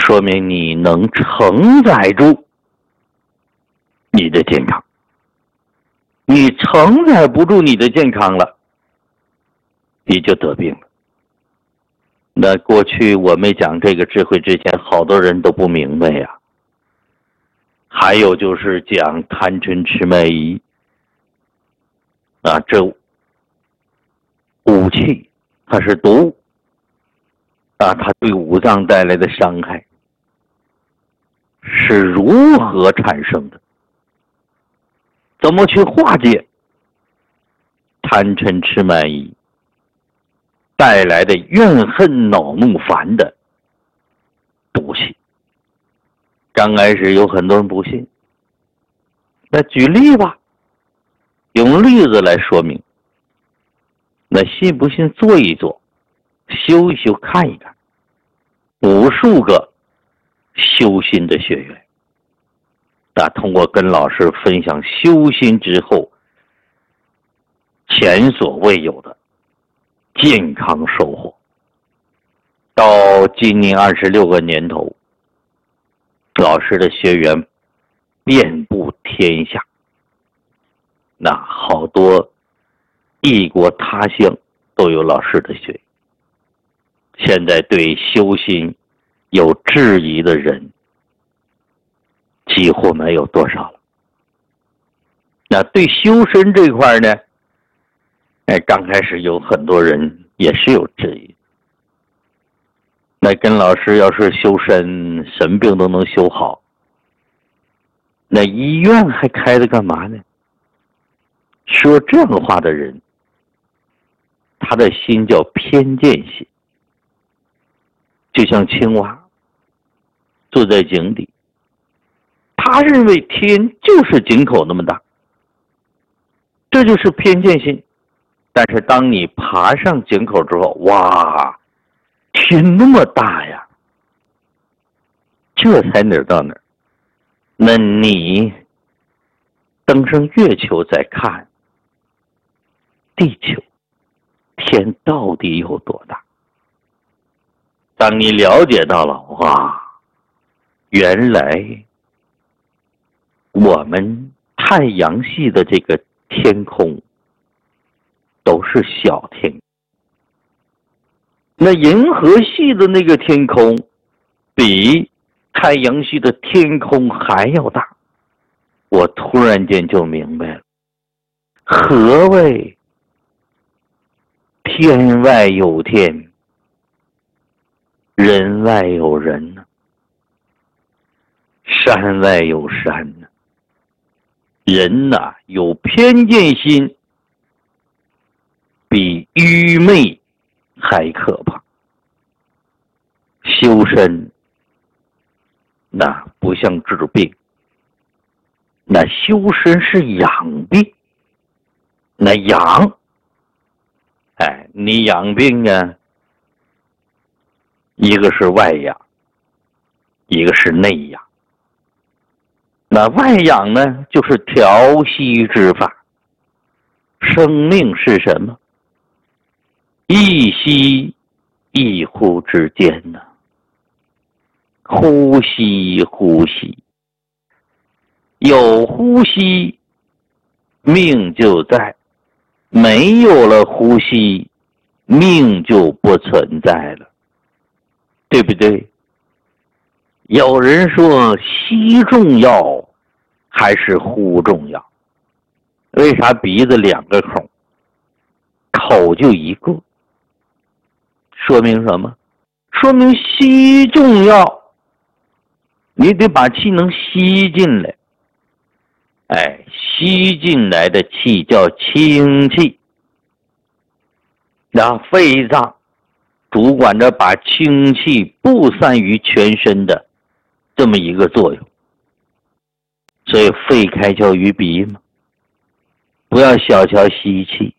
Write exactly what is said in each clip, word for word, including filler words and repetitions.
说明你能承载住你的健康。你承载不住你的健康了，你就得病了。那过去我没讲这个智慧之前，好多人都不明白呀。还有就是讲贪嗔痴慢疑啊，这武器它是毒啊，它对五脏带来的伤害是如何产生的？怎么去化解贪嗔痴慢疑带来的怨恨恼怒烦的毒气？刚开始有很多人不信，那举例吧，用例子来说明。那信不信做一做，修一修，看一看，无数个修心的学员，那通过跟老师分享修心之后前所未有的健康收获。到今年二十六个年头，老师的学员遍布天下，那好多异国他乡都有老师的学员。现在对修心有质疑的人几乎没有多少了。那对修身这块呢，哎，刚开始有很多人也是有质疑。那跟老师要是修身，什么病都能修好，那医院还开的干嘛呢？说这样话的人，他的心叫偏见心，就像青蛙坐在井底，他认为天就是井口那么大，这就是偏见心。但是当你爬上井口之后，哇，天那么大呀，这才哪儿到哪儿。那你登上月球再看地球，天到底有多大？当你了解到了，哇，原来我们太阳系的这个天空都是小天，那银河系的那个天空比太阳系的天空还要大。我突然间就明白了，何谓天外有天，人外有人呢？山外有山呢？人呐、啊，有偏见心，比愚昧还可怕。修身那不像治病，那修身是养病。那养，哎，你养病啊，一个是外养，一个是内养。那外养呢，就是调息之法。生命是什么？一吸一呼之间呢，呼吸呼吸，有呼吸命就在，没有了呼吸命就不存在了，对不对？有人说吸重要还是呼重要？为啥鼻子两个孔，口就一个？说明什么？说明吸重要，你得把气能吸进来。哎，吸进来的气叫清气，那肺脏主管着把清气布散于全身的这么一个作用。所以肺开窍于鼻嘛，不要小瞧吸气。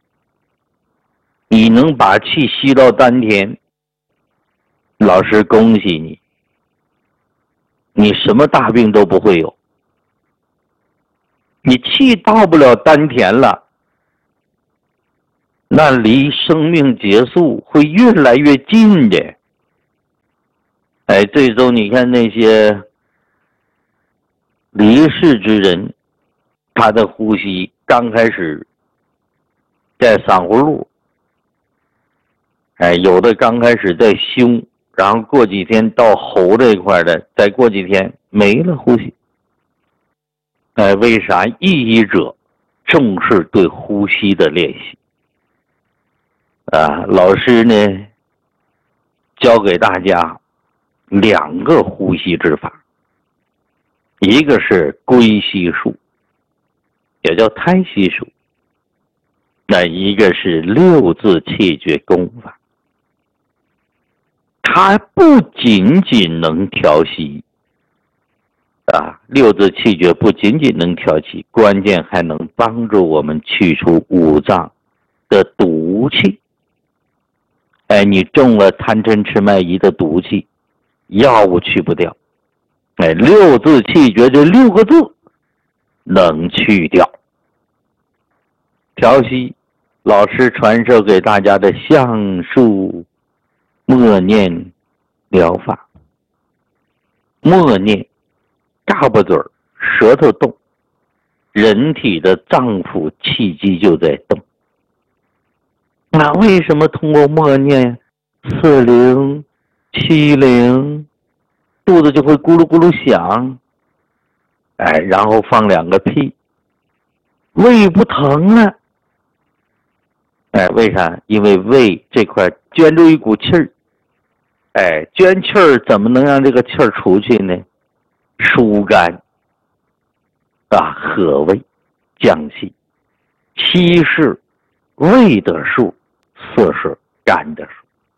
你能把气吸到丹田，老师恭喜你，你什么大病都不会有。你气到不了丹田了，那离生命结束会越来越近的。哎， 哎，最终你看那些离世之人，他的呼吸刚开始在嗓葫芦，哎，有的刚开始在胸，然后过几天到喉这一块的，再过几天没了呼吸。哎，为啥？意义者重视对呼吸的练习啊。老师呢教给大家两个呼吸之法，一个是归息术，也叫胎息术，那一个是六字气诀功法。它不仅仅能调息啊，六字气诀不仅仅能调息，关键还能帮助我们去除五脏的毒气。哎，你中了贪嗔痴慢疑的毒气，药物去不掉。哎，六字气诀这六个字能去掉。调息，老师传授给大家的橡树默念疗法。默念，嘎巴嘴儿，舌头动，人体的脏腑气机就在动。那为什么通过默念四零七零，肚子就会咕噜咕噜响？哎，然后放两个屁，胃不疼了。哎，为啥？因为胃这块圈住一股气儿。哎，捐气儿怎么能让这个气儿出去呢？疏肝啊，和胃，降气。七是胃的数，四是肝的数。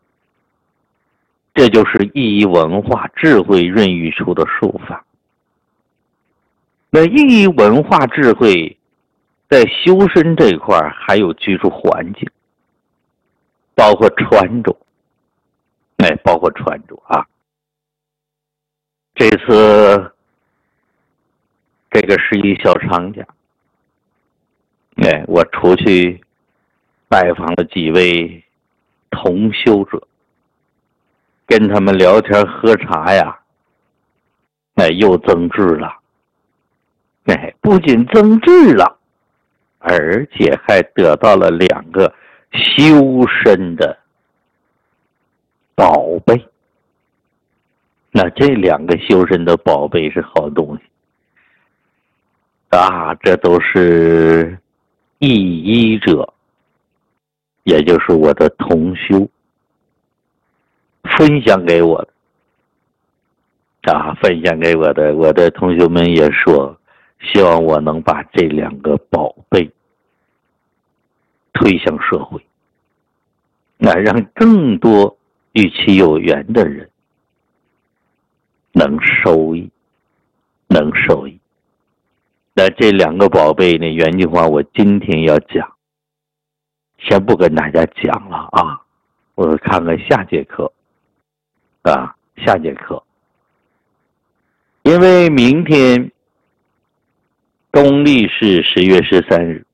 这就是意义文化智慧孕育出的术法。那意义文化智慧在修身这块还有居住环境，包括穿着。哎，包括穿着啊。这次这个十一小长假，哎，我出去拜访了几位同修者，跟他们聊天喝茶呀，哎，又增智了。哎，不仅增智了，而且还得到了两个修身的宝贝。那这两个修身的宝贝是好东西啊，这都是译医者，也就是我的同修分享给我的啊，分享给我的。我的同学们也说，希望我能把这两个宝贝推向社会，那让更多与其有缘的人能受益，能受益。那这两个宝贝呢，原句话我今天要讲，先不跟大家讲了啊，我看看下节课啊，下节课。因为明天公历是十月十三日，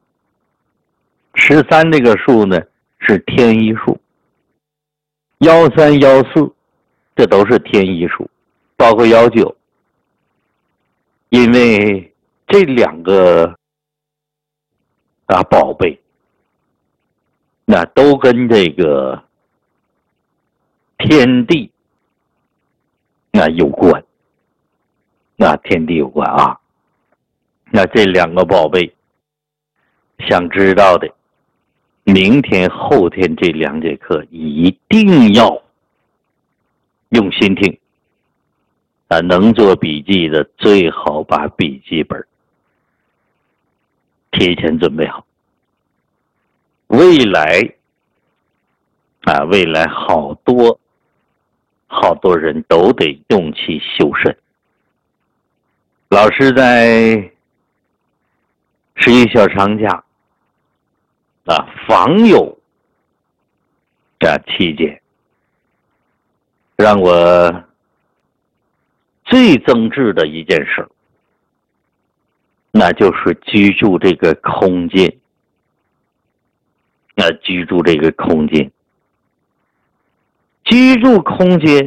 十三这个数呢是天一数，幺三幺四这都是天一数，包括幺九。因为这两个啊宝贝，那都跟这个天地那有关，那天地有关啊。那这两个宝贝，想知道的，明天后天这两节课一定要用心听啊！能做笔记的最好把笔记本提前准备好。未来啊，未来好多好多人都得用其修身。老师在十一小长假啊，访友啊期间，让我最增智的一件事，那就是居住这个空间，那居住这个空间，居住空间